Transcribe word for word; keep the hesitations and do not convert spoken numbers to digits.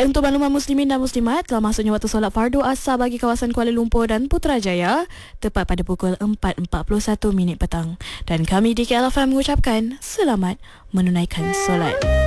Baik, untuk makluman muslimin dan muslimat, telah masuknya waktu solat fardu asar bagi kawasan Kuala Lumpur dan Putrajaya tepat pada pukul empat empat puluh satu minit petang. Dan kami di K L F M mengucapkan selamat menunaikan solat.